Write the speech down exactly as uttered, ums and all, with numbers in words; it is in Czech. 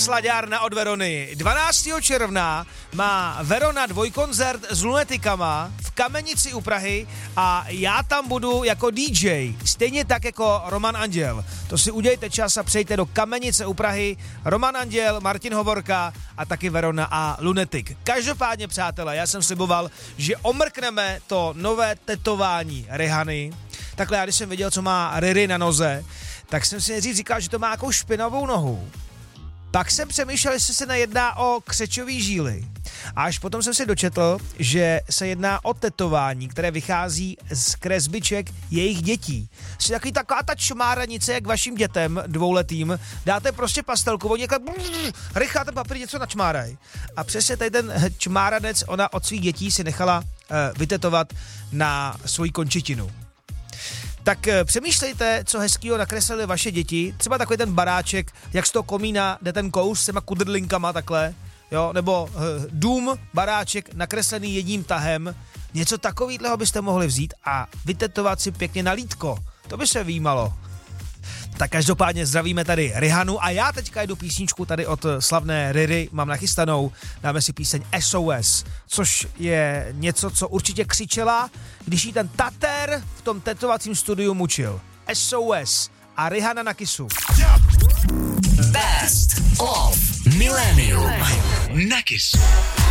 slaďárna od Verony. dvanáctého června má Verona dvojkoncert s Lunetikama v Kamenici u Prahy a já tam budu jako dý džej, stejně tak jako Roman Anděl. To si udějte čas a přejte do Kamenice u Prahy. Roman Anděl, Martin Hovorka a taky Verona a Lunetik. Každopádně, přátelé, já jsem sliboval, že omrkneme to nové tetování Rihany. Takhle já, když jsem viděl, co má Riri na noze, tak jsem si nejdřív říkal, že to má jako špinavou nohu. Pak jsem přemýšlel, jestli se nejedná o křečový žíly. A až potom jsem si dočetl, že se jedná o tetování, které vychází z kresbiček jejich dětí. Jsi takový taková ta čmáranice, jak vašim dětem dvouletým, dáte prostě pastelku, oni jako rychle ten papír něco načmáraj. A přesně tady ten čmáranec ona od svých dětí si nechala uh, vytetovat na svoji končetinu. Tak e, přemýšlejte, co hezkýho nakreslili vaše děti, třeba takový ten baráček, jak z toho komína jde ten kous s těma kudrlinkama takhle, jo, nebo e, dům, baráček nakreslený jedním tahem, něco takového byste mohli vzít a vytetovat si pěkně na lítko, to by se výjímalo. Tak každopádně zdravíme tady Rihanu a já teďka jedu písničku tady od slavné Riri, mám nachystanou, dáme si píseň S O S, což je něco, co určitě křičela, když jí ten tater v tom tetovacím studiu mučil. S O S a Rihana na Kissu. Best of Millennium na Kissu.